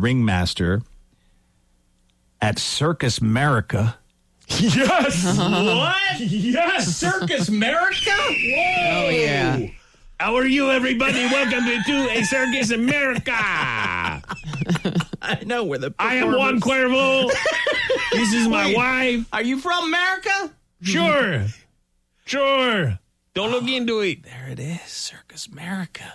ringmaster at Circus America. Yes. What? Yes. Circus America? Whoa. Oh, yeah. How are you, everybody? Welcome to a Circus America. I know where the I am Juan Cuervo. This is my wife. Are you from America? Sure. Don't look into it. There it is, Circus America.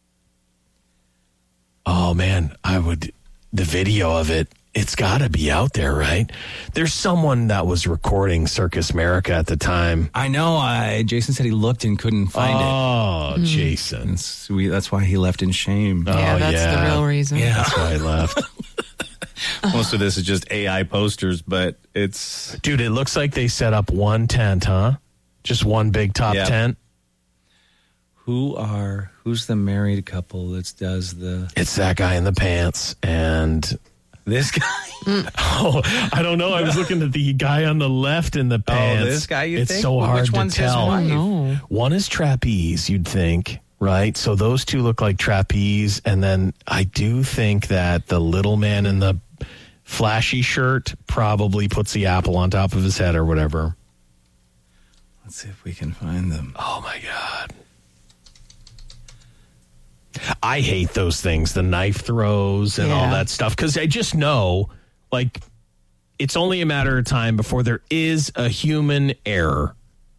Oh, man. The video of it, it's got to be out there, right? There's someone that was recording Circus America at the time. I know. Jason said he looked and couldn't find it. Oh, Jason. That's why he left in shame. Yeah, that's the real reason. Yeah. That's why I left. Most of this is just AI posters, but it's... Dude, it looks like they set up one tent, huh? Just one big top tent. Who's the married couple that does the... It's that guy in the pants and... This guy? Oh, I don't know. I was looking at the guy on the left in the pants. Oh, this guy, you it's think? It's so hard Which to one's tell. his wife? No. One is trapeze, you'd think, right? So those two look like trapeze. And then I do think that the little man in the flashy shirt probably puts the apple on top of his head or whatever. Let's see if we can find them. Oh, my God. I hate those things, the knife throws and all that stuff, because I just know, like, it's only a matter of time before there is a human error.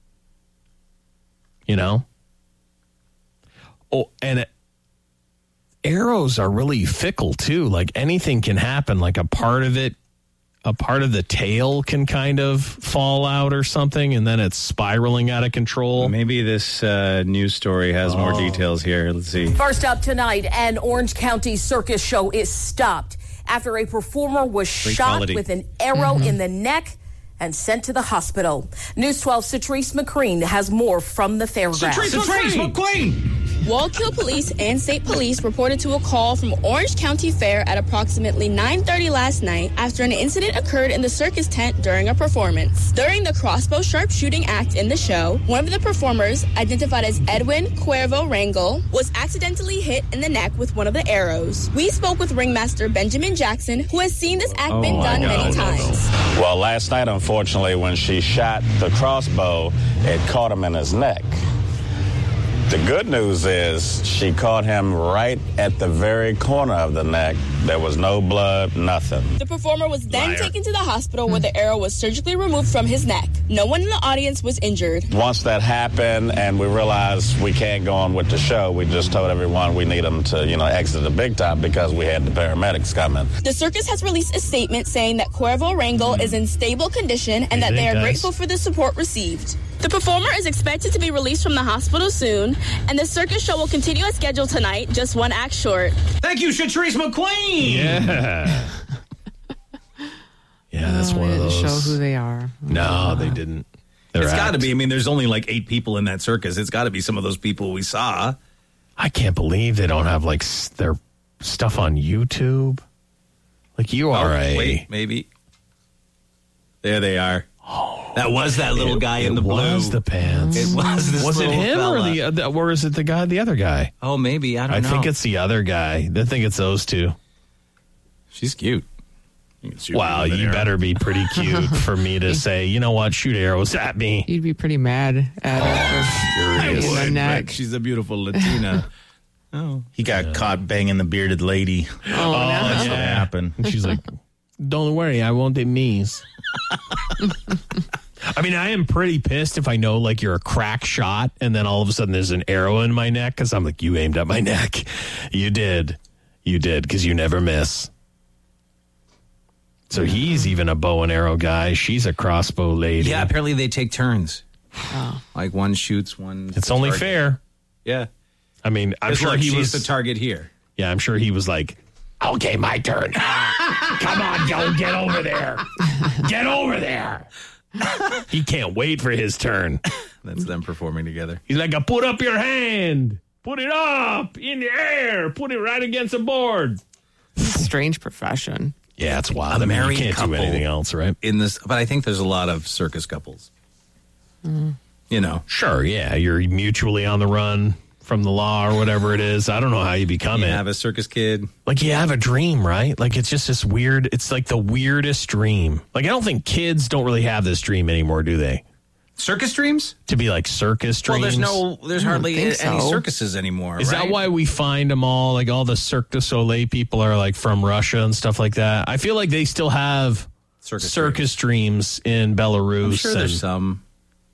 You know? Oh, and arrows are really fickle, too. Like, anything can happen. Like, a part of the tail can kind of fall out or something, and then it's spiraling out of control. Maybe this news story has more details here. Let's see. First up tonight, an Orange County circus show is stopped after a performer was shot with an arrow in the neck and sent to the hospital. News 12's Catrice McCreen has more from the fairgrounds. Catrice McQueen! Wallkill Police and State Police reported to a call from Orange County Fair at approximately 9:30 last night after an incident occurred in the circus tent during a performance. During the crossbow sharpshooting act in the show, one of the performers, identified as Edwin Cuervo Rangel, was accidentally hit in the neck with one of the arrows. We spoke with ringmaster Benjamin Jackson, who has seen this act been done many times. Well, last night, unfortunately, when she shot the crossbow, it caught him in his neck. The good news is she caught him right at the very corner of the neck. There was no blood, nothing. The performer was then taken to the hospital where the arrow was surgically removed from his neck. No one in the audience was injured. Once that happened and we realized we can't go on with the show, we just told everyone we need them to, exit the big top because we had the paramedics coming. The circus has released a statement saying that Cuervo Rangel is in stable condition and that they are grateful for the support received. The performer is expected to be released from the hospital soon, and the circus show will continue as scheduled tonight, just one act short. Thank you, Catrice McQueen! Yeah. Yeah, that's one of those. Show who they are. No, they didn't. It's got to be. I mean, there's only like 8 people in that circus. It's got to be some of those people we saw. I can't believe they don't have, like, their stuff on YouTube. Like, Wait, maybe. There they are. That was that little guy in the blue. It was the pants. It was this Was it little him fella. or is it the other guy? Oh, maybe. I don't know. I think it's the other guy. I think it's those two. She's cute. Wow, you better be pretty cute for me to say, you know what, shoot arrows at me. You'd be pretty mad at her. I for would, the neck. but she's a beautiful Latina. He got caught banging the bearded lady. That's what happened. And she's like, don't worry, I won't hit knees. I mean, I am pretty pissed if I know, like, you're a crack shot and then all of a sudden there's an arrow in my neck because I'm like, you aimed at my neck. You did, because you never miss. So he's even a bow and arrow guy. She's a crossbow lady. Yeah, apparently they take turns. Like one shoots, one. It's only target. fair. Yeah. I mean, I'm sure he was the target here. Yeah, I'm sure he was like, okay, my turn. Come on, Joe, get over there. Get over there. He can't wait for his turn. That's them performing together. He's like, put up your hand. Put it up in the air. Put it right against the board. It's a strange profession. Yeah, it's wild. A I mean, married you can't do couple anything else, right? In this, but I think there's a lot of circus couples. You know. Sure, yeah. You're mutually on the run from the law or whatever it is. I don't know how you become You it. have a circus kid. Like you have a dream, right? Like it's just this weird, it's like the weirdest dream. Like I don't think kids don't really have this dream anymore, do they? Circus dreams? To be like circus dreams? Well, there's hardly any think so. circuses anymore, Is right? that why we find them all? Like all the Cirque du Soleil people are like from Russia and stuff like that. I feel like they still have circus dreams in Belarus. I'm sure there's some.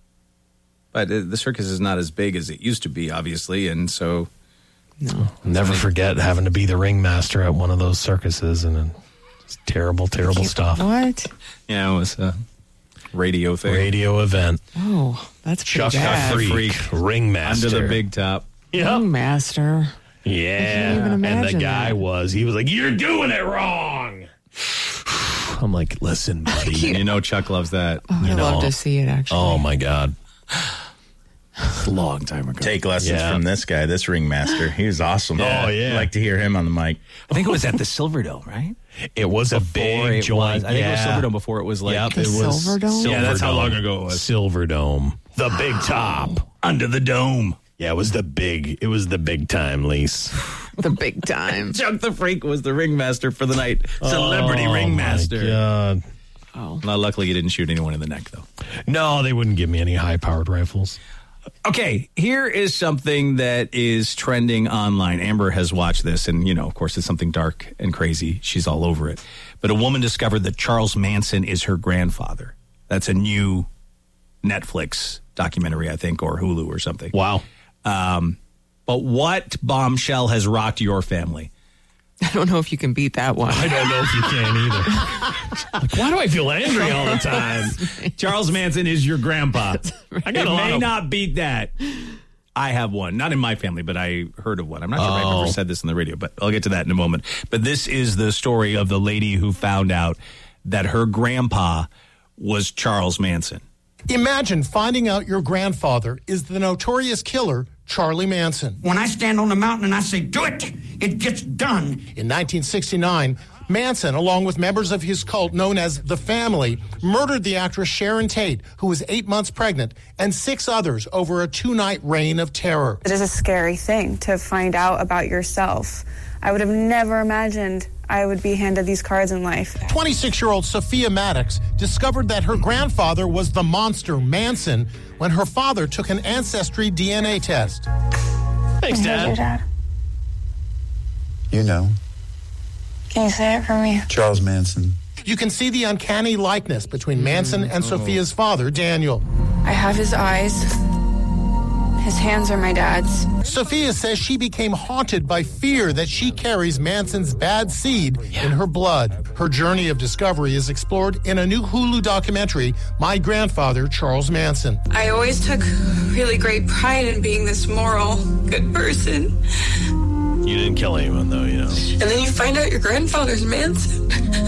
But the circus is not as big as it used to be, obviously, and so... Never forget having to be the ringmaster at one of those circuses, and it's terrible stuff. What? Yeah, it was a radio thing. Radio event. Oh, that's pretty Chuck bad. the Freak, ringmaster. Under the big top. Yep. Master. Yeah. even And the imagine guy that. was like, you're doing it wrong. I'm like, listen, buddy. You know Chuck loves that. Oh, I'd love to see it, actually. Oh, my God. A long time ago. Take lessons from this guy, this ringmaster. He was awesome. Oh, yeah. I'd like to hear him on the mic. I think it was at the Silverdome, right? It was a Before big it joint. was. I think it was Silverdome before it was like... Yep, The it was Silverdome? Yeah, that's how Silverdome. long ago it was. Silverdome. The big top. Under the dome. Yeah, it was the big time, Lise. The big time. Chuck the Freak was the ringmaster for the night. Celebrity Oh, ringmaster. my God. Well, luckily, you didn't shoot anyone in the neck, though. No, they wouldn't give me any high-powered rifles. Okay, here is something that is trending online. Amber has watched this, and, of course, it's something dark and crazy. She's all over it. But a woman discovered that Charles Manson is her grandfather. That's a new Netflix documentary, I think, or Hulu or something. Wow. But what bombshell has rocked your family? I don't know if you can beat that one. I don't know if you can either. Like, why do I feel angry all the time? Charles Manson is your grandpa. I got It a lot may of- not beat that. I have one. Not in my family, but I heard of one. I'm not sure if I've ever said this on the radio, but I'll get to that in a moment. But this is the story of the lady who found out that her grandpa was Charles Manson. Imagine finding out your grandfather is the notorious killer, Charlie Manson. When I stand on the mountain and I say, do it, it gets done. In 1969, Manson, along with members of his cult known as The Family, murdered the actress Sharon Tate, who was 8 months pregnant, and 6 others over a 2-night reign of terror. It is a scary thing to find out about yourself. I would have never imagined I would be handed these cards in life. 26-year-old Sophia Maddox discovered that her grandfather was the monster Manson when her father took an ancestry DNA test. Thanks, Dad. You know, Can you say it for me? Charles Manson. You can see the uncanny likeness between Manson and Sophia's father, Daniel. I have his eyes. His hands are my dad's. Sophia says she became haunted by fear that she carries Manson's bad seed in her blood. Her journey of discovery is explored in a new Hulu documentary, My Grandfather, Charles Manson. I always took really great pride in being this moral, good person. You didn't kill anyone, though, And then you find out your grandfather's Manson.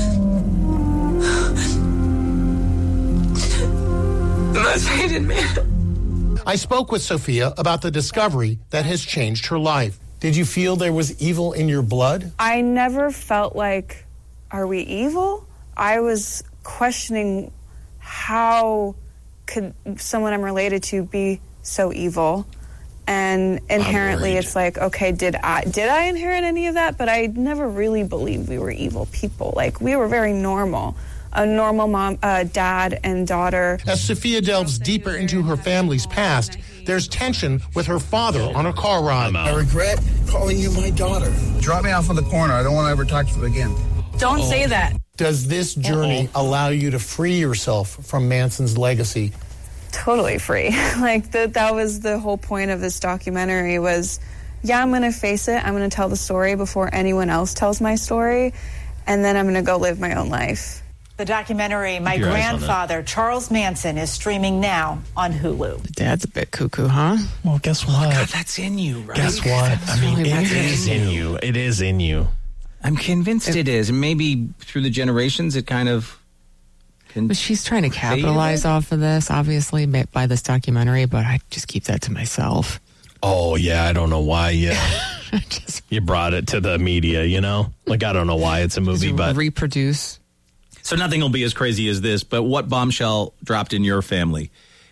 The most hated man. I spoke with Sophia about the discovery that has changed her life. Did you feel there was evil in your blood? I never felt like, are we evil? I was questioning how could someone I'm related to be so evil? And inherently it's like, okay, did I inherit any of that? But I never really believed we were evil people. Like, we were very normal. A normal mom, dad, and daughter. As Sophia delves deeper into her family's past, there's tension with her father on a car ride. I regret calling you my daughter. Drop me off on the corner. I don't want to ever talk to you again. Don't say that. Does this journey allow you to free yourself from Manson's legacy? Totally free. Like, that was the whole point of this documentary was, yeah, I'm going to face it. I'm going to tell the story before anyone else tells my story. And then I'm going to go live my own life. The documentary, My Grandfather, Charles Manson, is streaming now on Hulu. Dad's a bit cuckoo, huh? Well, guess what? God, that's in you, right? Guess what? I mean, really it weird. is in you. It is in you. I'm convinced it is. And maybe through the generations, it kind of... But she's trying to capitalize off of this, obviously, by this documentary, but I just keep that to myself. Oh, yeah, I don't know why you brought it to the media, Like, I don't know why it's a movie, but... Reproduce. So nothing will be as crazy as this, but what bombshell dropped in your family?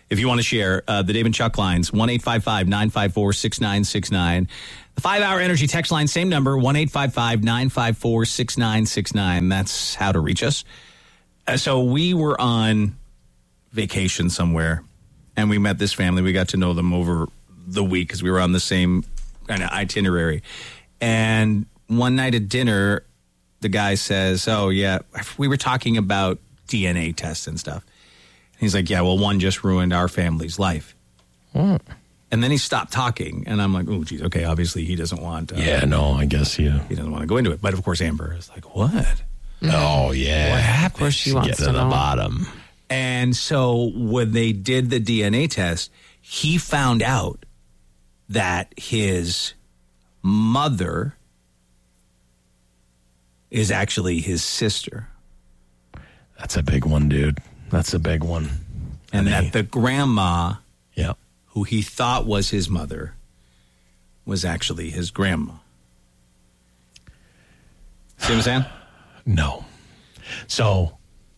If you want to share, the Dave and Chuck lines, 1-855-954-6969. The 5-hour energy text line, same number, 1-855-954-6969. That's how to reach us. So we were on vacation somewhere, and we met this family. We got to know them over the week because we were on the same kind of itinerary. And one night at dinner, the guy says, oh, yeah, we were talking about DNA tests and stuff. He's like, yeah, well, one just ruined our family's life. And then he stopped talking, and I'm like, oh, geez, okay, obviously he doesn't want... I guess, he doesn't want to go into it. But, of course, Amber is like, what? Oh, yeah. What happened? Of course she wants to know. The bottom. And so when they did the DNA test, he found out that his mother is actually his sister. That's a big one, dude. That's a big one. And that the grandma, who he thought was his mother, was actually his grandma. See what I'm saying? No. So,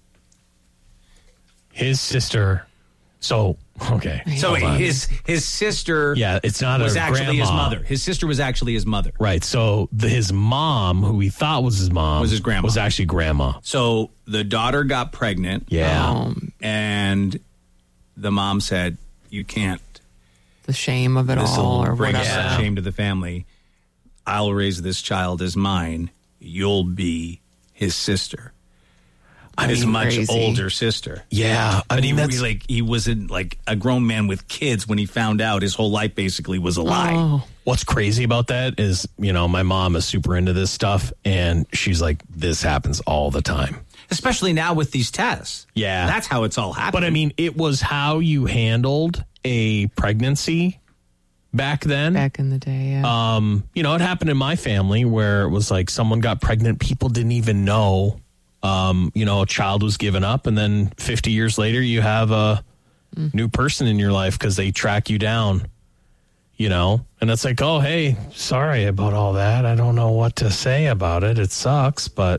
his sister... So, okay. So his sister it's not was actually grandma. his mother. His sister was actually his mother. Right. So his mom, who he thought was his mom, was his grandma. Was actually grandma. So the daughter got pregnant. Yeah. And the mom said, you can't. The shame of it all or bring whatever. shame to the family. I'll raise this child as mine. You'll be his sister. His much older sister. Yeah. But he wasn't like a grown man with kids when he found out his whole life basically was a lie. Oh. What's crazy about that is, my mom is super into this stuff, and she's like, this happens all the time. Especially now with these tests. Yeah. That's how it's all happening. But I mean, it was how you handled a pregnancy back then. Back in the day, yeah. It happened in my family where it was like someone got pregnant. People didn't even know. A child was given up, and then 50 years later, you have a new person in your life because they track you down, and it's like, oh, hey, sorry about all that. I don't know what to say about it. It sucks, but,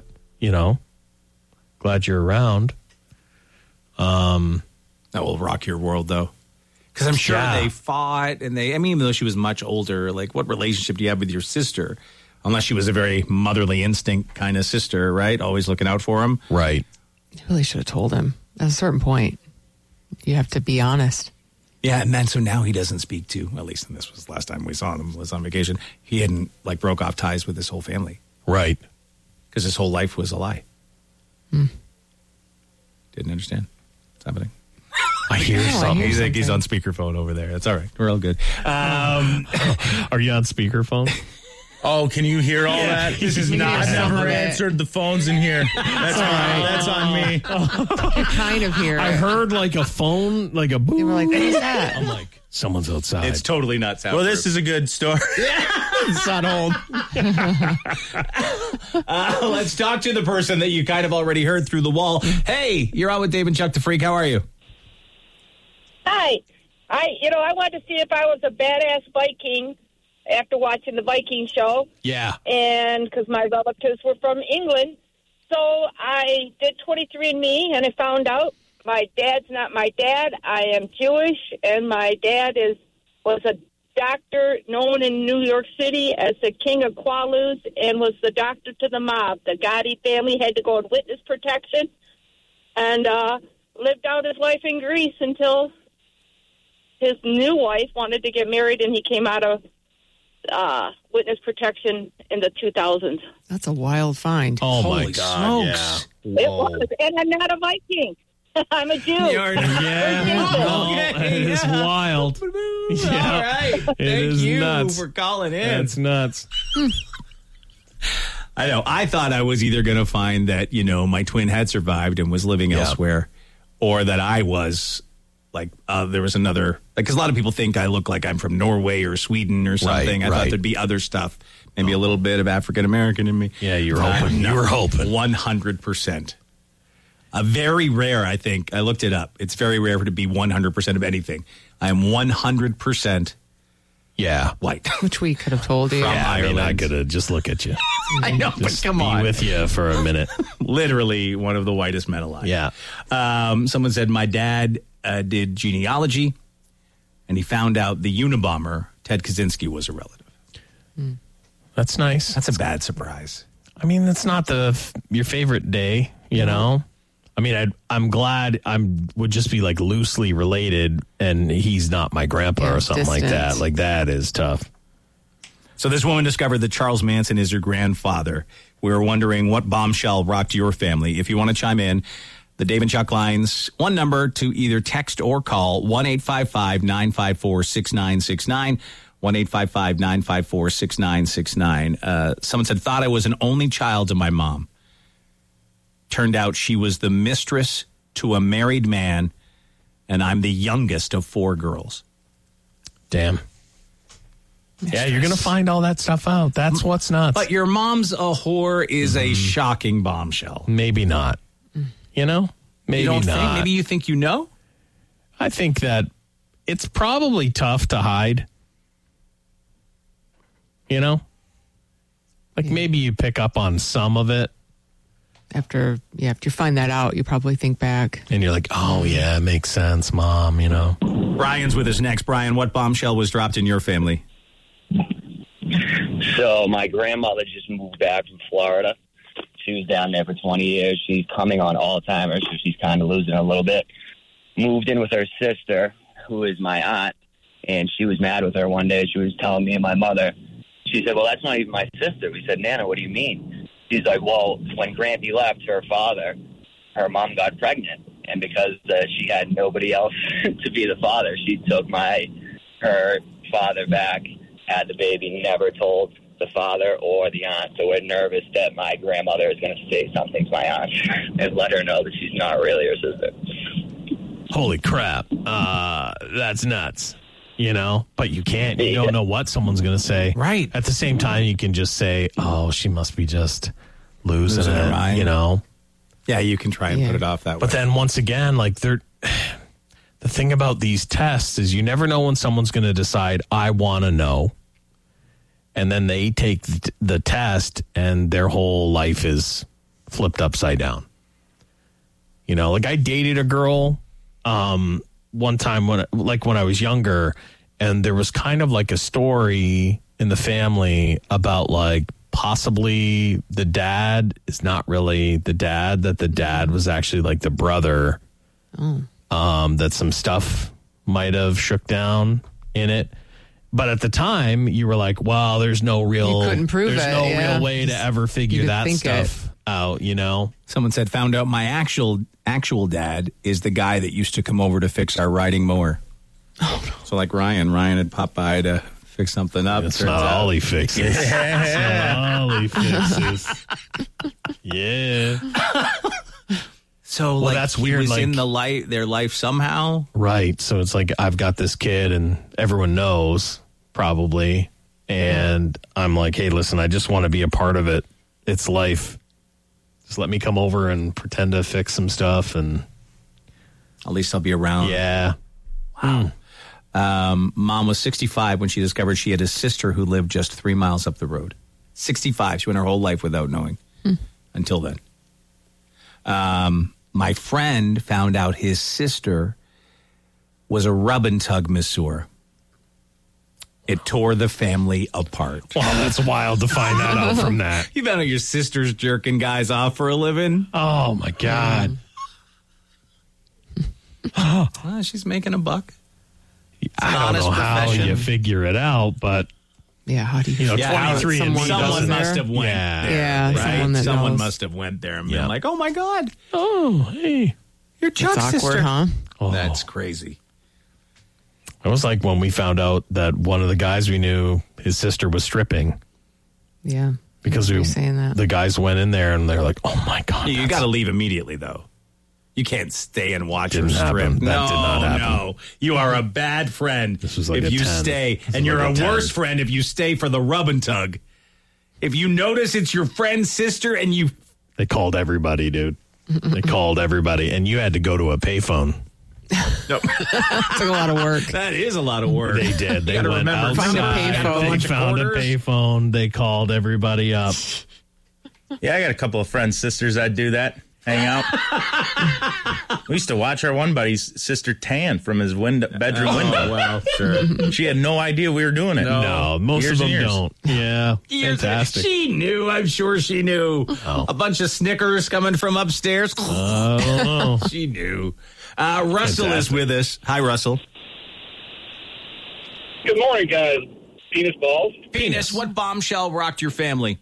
glad you're around. That will rock your world, though. Because I'm sure they fought, and even though she was much older, like, what relationship do you have with your sister? Unless she was a very motherly instinct kind of sister, right? Always looking out for him. Right. You really should have told him. At a certain point, you have to be honest. Yeah, and then so now he doesn't speak to, at least, and this was the last time we saw him, was on vacation. He hadn't, broke off ties with his whole family. Right. Because his whole life was a lie. Didn't understand what's happening. I hear something. He's on speakerphone over there. That's all right. We're all good. Are you on speakerphone? Oh, can you hear all that? This is not. I've never answered the phones in here. That's all right. That's on me. You kind of hear it. I heard like a phone, like a boom. You were like, what is that? I'm like, someone's outside. It's totally not soundproof. Well, this is a good story. It's on hold. Let's talk to the person that you kind of already heard through the wall. Hey, you're on with Dave and Chuck the Freak. How are you? Hi. I wanted to see if I was a badass Viking after watching the Viking show. Yeah. And because my relatives were from England. So I did 23andMe, and I found out my dad's not my dad. I am Jewish, and my dad was a doctor known in New York City as the King of Quaaludes and was the doctor to the mob. The Gotti family had to go on witness protection and lived out his life in Greece until his new wife wanted to get married, and he came out of witness protection in the 2000s. That's a wild find. Oh, Holy my God. smokes. Yeah. It was, and I'm not a Viking. I'm a Jew. It is wild. Yeah. All right. It Thank is you nuts. for calling in. That's nuts. I know. I thought I was either going to find that, my twin had survived and was living elsewhere, or that I was there was another, because a lot of people think I look like I'm from Norway or Sweden or something. I thought there'd be other stuff, maybe a little bit of African American in me. Yeah, you were hoping. You were hoping. 100%. Very rare, I think. I looked it up. It's very rare to be 100% of anything. I am 100% Yeah. White. Which we could have told you. From Yeah, Ireland. I could have just look at you. I know, but Just come be on. with you for a minute. Literally one of the whitest men alive. Yeah. Someone said, my dad did genealogy, and he found out the Unabomber, Ted Kaczynski, was a relative. That's nice. That's a bad surprise. I mean, that's not your favorite day, you know? I mean, I'm glad would just be like loosely related, and he's not my grandpa or something like that. Like, that is tough. So this woman discovered that Charles Manson is her grandfather. We were wondering what bombshell rocked your family. If you want to chime in, the Dave and Chuck lines, one number to either text or call, 1-855-954-6969, 1-855-954-6969. Someone said, thought I was an only child to my mom. Turned out she was the mistress to a married man, and I'm the youngest of 4 girls. Damn. Yeah, you're going to find all that stuff out. That's what's nuts. But your mom's a whore is a shocking bombshell. Maybe not. You know? Maybe you don't not. Think? Maybe you think you know? I think that it's probably tough to hide. You know? Like, maybe you pick up on some of it. After you find that out, you probably think back. And you're like, oh, yeah, it makes sense, Mom, you know? Brian's with us next. Brian, what bombshell was dropped in your family? So my grandmother just moved back from Florida. She was down there for 20 years. She's coming on Alzheimer's, so she's kind of losing a little bit. Moved in with her sister, who is my aunt, and she was mad with her one day. She was telling me and my mother. She said, well, that's not even my sister. We said, Nana, what do you mean? She's like, well, when Grampy left, her father, her mom got pregnant. And because she had nobody else to be the father, she took her father back, had the baby, never told the father or the aunt. So we're nervous that my grandmother is going to say something to my aunt and let her know that she's not really her sister. Holy crap. That's nuts. You know, but you can't. You don't know what someone's going to say. Right. At the same time, you can just say, oh, she must be just losing her it, mind. you know? Yeah, you can try and put it off that way. But then once again, like, the thing about these tests is you never know when someone's going to decide, I want to know. And then they take the test and their whole life is flipped upside down. You know, like I dated a girl one time when I was younger, and there was kind of like a story in the family about like possibly the dad is not really the dad, that the dad was actually like the brother. That some stuff might have shook down in it. But at the time, you were like, well, there's no real, you couldn't prove there's it, no yeah. real way to ever figure that stuff out, you know? Someone said, found out my actual dad is the guy that used to come over to fix our riding mower. Oh, no. So like Ryan had popped by to fix something up. That's not all he fixes. That's not all he fixes. Yeah. So, well, like, that's he weird. Was like, in their life somehow, right? So it's like I've got this kid, and everyone knows probably, and I'm like, hey, listen, I just want to be a part of it. It's life. Just let me come over and pretend to fix some stuff, and at least I'll be around. Yeah. Wow. Mom was 65 when she discovered she had a sister who lived just 3 miles up the road. 65. She went her whole life without knowing until then. My friend found out his sister was a rub and tug masseur. It tore the family apart. Well, that's wild to find that out from that. You found out your sister's jerking guys off for a living? Oh, my God. Well, she's making a buck. I don't know how you figure it out, but... Yeah, how do you... 23 and someone must have went there. Yeah, right? Someone knows. must have went there and been like, oh, my God. Oh, hey. Your Chuck's awkward, sister. Huh? Oh. That's crazy. It was like when we found out that one of the guys we knew, his sister was stripping. Yeah. Because the guys went in there and they're like, oh, my God. You got to leave immediately, though. You can't stay and watch her Didn't strip. happen. That did not happen. No, you are a bad friend This was like if a you 10. stay, This and was you're like a a worse 10. friend if you stay for the rub and tug. If you notice it's your friend's sister and you... They called everybody, dude. They called everybody, and you had to go to a payphone. Nope. Took a lot of work. That is a lot of work. They did. They gotta went remember, outside. Find a payphone. They found a payphone. They called everybody up. Yeah, I got a couple of friends, sisters that do that. Hang out. We used to watch our one buddy's sister tan from his bedroom window. Well, sure. She had no idea we were doing it. No, most of them don't. Yeah, fantastic. She knew. I'm sure she knew. Oh. A bunch of Snickers coming from upstairs. Oh, She knew. Russell is with us. Hi, Russell. Good morning, guys. Penis balls. Penis, what bombshell rocked your family?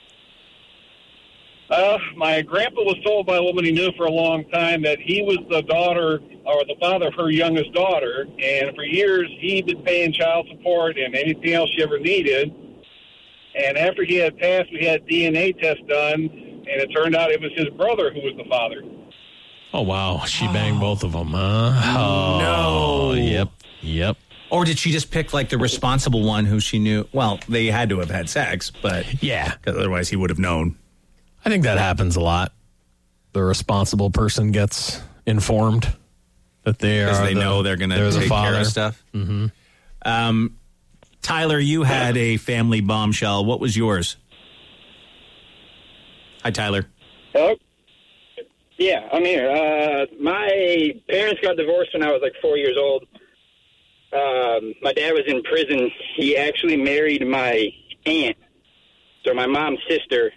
My grandpa was told by a woman he knew for a long time that he was the daughter or the father of her youngest daughter, and for years he'd been paying child support and anything else she ever needed. And after he had passed, we had DNA test done, and it turned out it was his brother who was the father. oh wow. She banged both of them, huh? Oh, No. Yep. Or did she just pick like the responsible one who she knew? Well, they had to have had sex, but Yeah. 'cause otherwise he would have known. I think that happens a lot. The responsible person gets informed that they are Because they know they're going to take care of stuff. Mm-hmm. Tyler, you had a family bombshell. What was yours? Hi, Tyler. Hello? Yeah, I'm here. My parents got divorced when I was like 4 years old. My dad was in prison. He actually married my aunt. So my mom's sister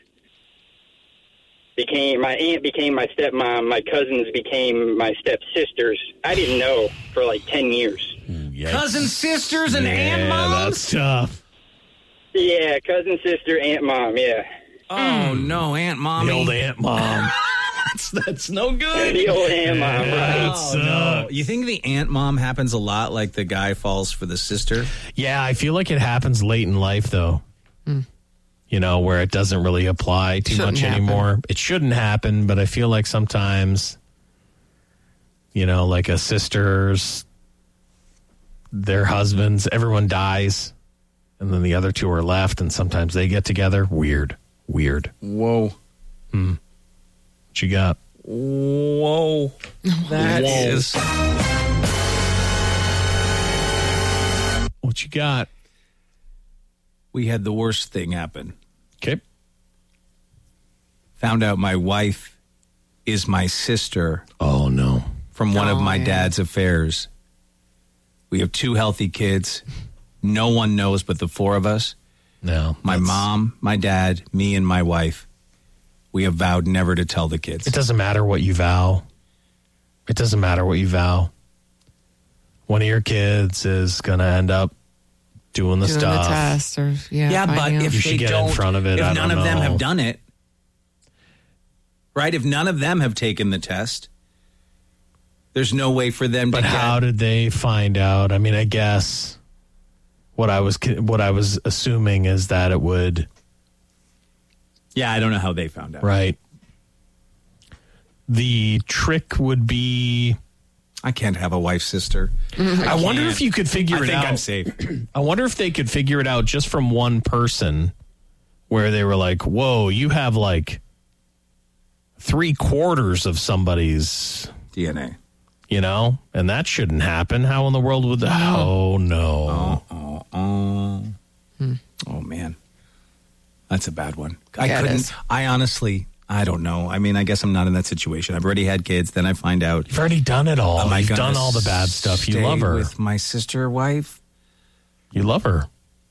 my aunt became my stepmom. My cousins became my stepsisters. I didn't know for like 10 years. Cousin, sisters, and aunt moms? That's tough. Yeah, cousin, sister, aunt, mom, yeah. Oh, no, Aunt Mommy. The old Aunt Mom. That's no good. The old Aunt Mom, right? Oh, no. You think the Aunt Mom happens a lot, like the guy falls for the sister? Yeah, I feel like it happens late in life, though. You know, where it doesn't really apply too Shouldn't much happen. anymore. It shouldn't happen, but I feel like sometimes, you know, like a sister's, their husbands, everyone dies, and then the other two are left, and sometimes they get together. Weird. Whoa. What you got? Whoa. That is. What you got? We had the worst thing happen. Okay. Found out my wife is my sister. Oh, no. From one of my yeah. dad's affairs. We have 2 healthy kids. No one knows but the 4 of us. No. My mom, my dad, me, and my wife. We have vowed never to tell the kids. It doesn't matter what you vow. It doesn't matter what you vow. One of your kids is going to end up doing the stuff. The test or, Yeah, but finding out. if You they should get don't, in front of it. if I none don't of them know. have done it, right? If none of them have taken the test, there's no way for them But to how did they find out? I mean, I guess what I was assuming is that it would. Yeah, I don't know how they found out. Right. The trick would be. I can't have a wife sister. I wonder if you could figure it out. I think I'm safe. I wonder if they could figure it out just from one person where they were like, whoa, you have like 3/4 of somebody's DNA. You know? And that shouldn't happen. How in the world would that? Oh, no. Oh, man. That's a bad one. Yeah, it is. I honestly, I don't know. I mean, I guess I'm not in that situation. I've already had kids. Then I find out. You've already done it all. Am I You've gonna done all the bad stuff. You stay love her. with my sister wife? You love her.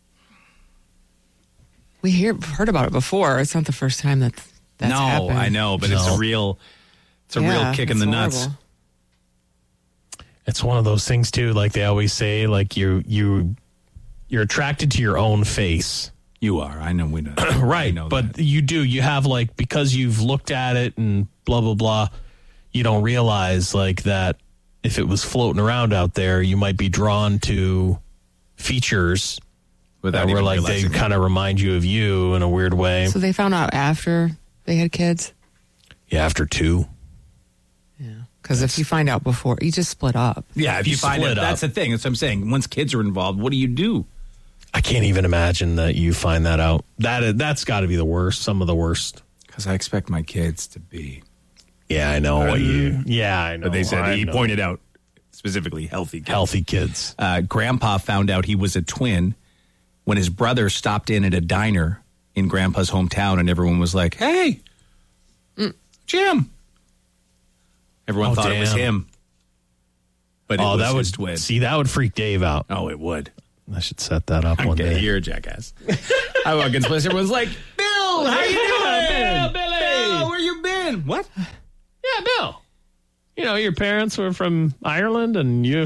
We heard about it before. It's not the first time that's happened. I know, but it's a real kick in the nuts. Horrible. It's one of those things too. Like they always say, like you're attracted to your own face. You are. I know. We know. Right. know But that. you do. You have like, because you've looked at it and blah, blah, blah, you don't realize like that if it was floating around out there, you might be drawn to features Without that were even like, they realizing it. kind of remind you of you in a weird way. So they found out after they had kids? Yeah, after 2. Because if you find out before, you just split up. Yeah, if you find split it, up. that's the thing. That's what I'm saying. Once kids are involved, what do you do? I can't even imagine that you find that out. That's got to be the worst. Some of the worst. Because I expect my kids to be. Yeah, I know what you. Yeah, I know. But they said I he know. pointed out specifically healthy kids. Healthy kids. Grandpa found out he was a twin when his brother stopped in at a diner in Grandpa's hometown, and everyone was like, hey, Jim. Everyone thought it was him. But it was his twin. See, that would freak Dave out. Oh, it would. I should set that up one day. You're a jackass. I walk in place, everyone's like, Bill, how you doing? Billy. Bill, where you been? What? Yeah, Bill. You know, your parents were from Ireland and you...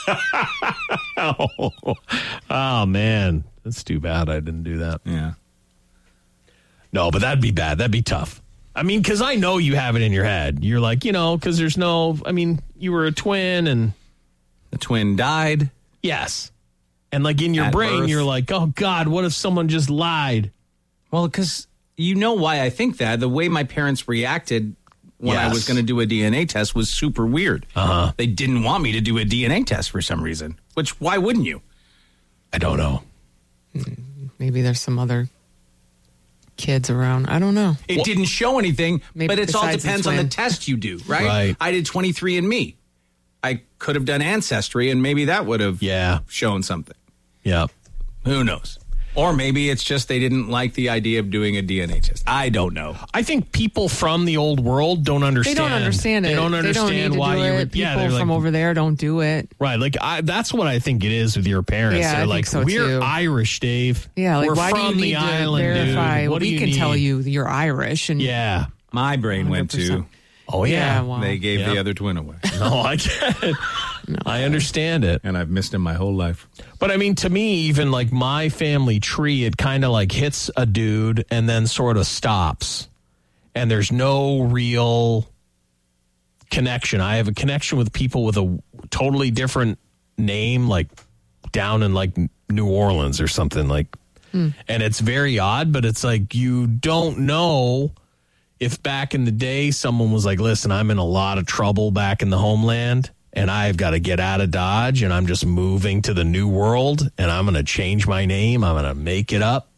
oh, man. That's too bad I didn't do that. Yeah. No, but that'd be bad. That'd be tough. I mean, because I know you have it in your head. You're like, because there's no... I mean, you were a twin and... The twin died. Yes. And like in your brain, birth. You're like, oh, God, what if someone just lied? Well, because you know why I think that. The way my parents reacted when I was going to do a DNA test was super weird. Uh-huh. They didn't want me to do a DNA test for some reason. Which, why wouldn't you? I don't know. Maybe there's some other kids around. I don't know. It didn't show anything, but it all depends on the test you do, right? I did 23andMe. I could have done Ancestry, and maybe that would have shown something. Yeah. Who knows? Or maybe it's just they didn't like the idea of doing a DNA test. I don't know. I think people from the old world don't understand. They don't understand it. They don't understand why you would. People from over there don't do it. Right. Like, that's what I think it is with your parents. Yeah, They're like, so we're too. Irish, Dave. Yeah, like, we're why from do you need the to island, verify? dude. Well, we can tell you you're Irish. And yeah. My brain 100%. Went to... Oh, yeah. Well, they gave the other twin away. No, I get it. No. I understand it. And I've missed him my whole life. But I mean, to me, even like my family tree, it kind of like hits a dude and then sort of stops. And there's no real connection. I have a connection with people with a totally different name, like down in like New Orleans or something like. And it's very odd, but it's like you don't know. If back in the day someone was like, listen, I'm in a lot of trouble back in the homeland and I've got to get out of Dodge and I'm just moving to the new world and I'm going to change my name. I'm going to make it up,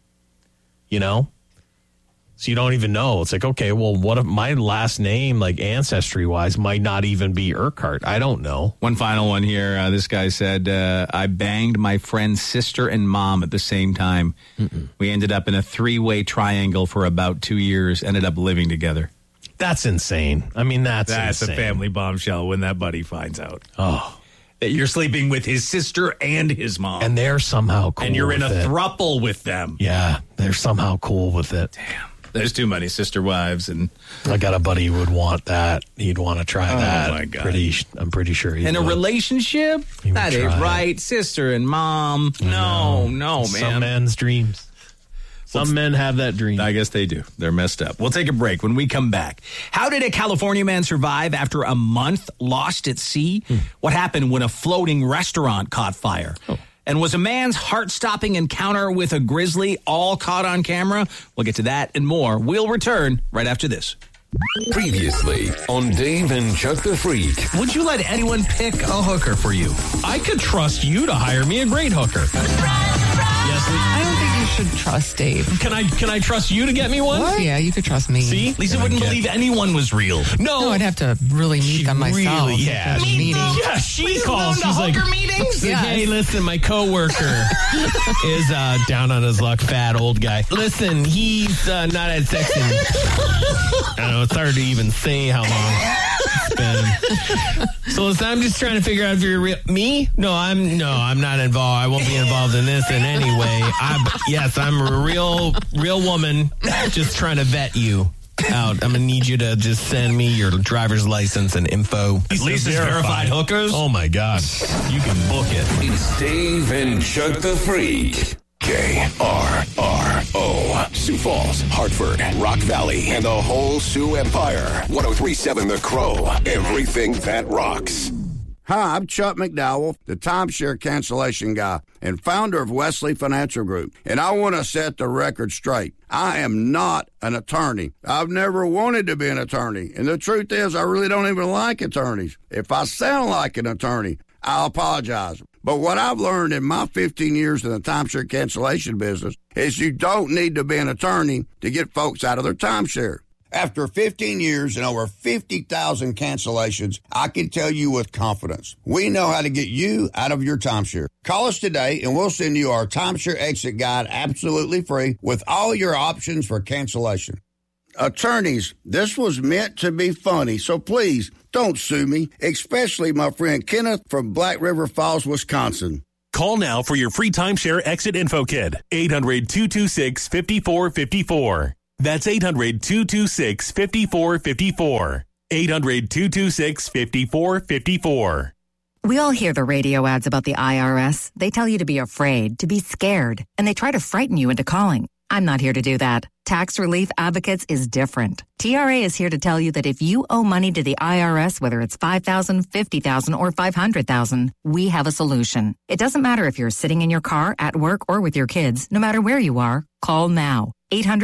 So you don't even know. It's like, okay, well, what if my last name, like ancestry-wise, might not even be Urquhart? I don't know. One final one here. This guy said, I banged my friend's sister and mom at the same time. We ended up in a 3-way triangle for about 2 years, ended up living together. That's insane. I mean, that's insane. A family bombshell when that buddy finds out. Oh. That you're sleeping with his sister and his mom. And they're somehow cool and you're in a it. throuple with them. Yeah, they're somehow cool with it. Damn. There's too many sister wives, and I got a buddy who would want that. He'd want to try that. Oh my God! I'm pretty sure he. In a relationship, that ain't right. Sister and mom. No, man. Some men's dreams. Some men have that dream. I guess they do. They're messed up. We'll take a break. When we come back, how did a California man survive after a month lost at sea? What happened when a floating restaurant caught fire? And was a man's heart-stopping encounter with a grizzly all caught on camera? We'll get to that and more. We'll return right after this. Previously on Dave and Chuck the Freak. Would you let anyone pick a hooker for you? I could trust you to hire me a great hooker. Yes, I don't think you should trust Dave. Can I trust you to get me one? What? Yeah, you could trust me. See? Lisa wouldn't believe anyone was real. No, I'd have to really meet them myself. Really, yeah. Yeah, she calls. She's like, meetings? Like, hey, listen, my coworker is down on his luck, fat old guy. Listen, he's not as sexy. I don't know, it's hard to even say how long it's been. So listen, I'm just trying to figure out if you're real. Me? No, I'm not involved. I won't be involved in this in any way. I'm a real woman just trying to vet you out. I'm going to need you to just send me your driver's license and info. Lisa's verified hookers? Oh, my God. You can book it. It's Dave and Chuck the Freak. KRRO. Sioux Falls, Hartford, Rock Valley, and the whole Sioux Empire. 103.7 The Crow. Everything that rocks. Hi, I'm Chuck McDowell, the timeshare cancellation guy and founder of Wesley Financial Group. And I want to set the record straight. I am not an attorney. I've never wanted to be an attorney. And the truth is, I really don't even like attorneys. If I sound like an attorney, I'll apologize. But what I've learned in my 15 years in the timeshare cancellation business is you don't need to be an attorney to get folks out of their timeshare. After 15 years and over 50,000 cancellations, I can tell you with confidence, we know how to get you out of your timeshare. Call us today and we'll send you our timeshare exit guide absolutely free with all your options for cancellation. Attorneys, this was meant to be funny, so please don't sue me, especially my friend Kenneth from Black River Falls, Wisconsin. Call now for your free timeshare exit info kit. 800-226-5454. That's 800-226-5454. 800-226-5454. We all hear the radio ads about the IRS. They tell you to be afraid, to be scared, and they try to frighten you into calling. I'm not here to do that. Tax Relief Advocates is different. TRA is here to tell you that if you owe money to the IRS, whether it's $5,000, $50,000, or $500,000, we have a solution. It doesn't matter if you're sitting in your car, at work, or with your kids. No matter where you are, call now.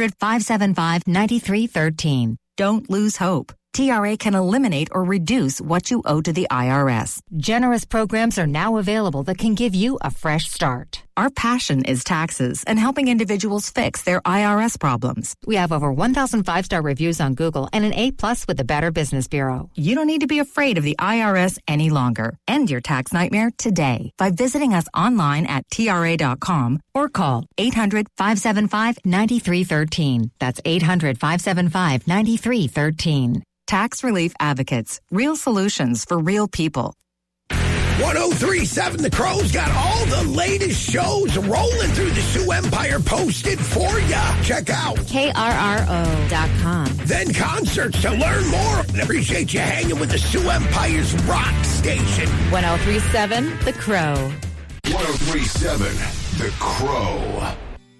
800-575-9313. Don't lose hope. TRA can eliminate or reduce what you owe to the IRS. Generous programs are now available that can give you a fresh start. Our passion is taxes and helping individuals fix their IRS problems. We have over 1,000 5-star reviews on Google and an A+ with the Better Business Bureau. You don't need to be afraid of the IRS any longer. End your tax nightmare today by visiting us online at TRA.com or call 800-575-9313. That's 800-575-9313. Tax Relief Advocates. Real solutions for real people. 1037 The Crow's got all the latest shows rolling through the Sioux Empire posted for ya. Check out KRRO.com. Then concerts to learn more. Appreciate you hanging with the Sioux Empire's rock station. 1037 The Crow. 1037 The Crow.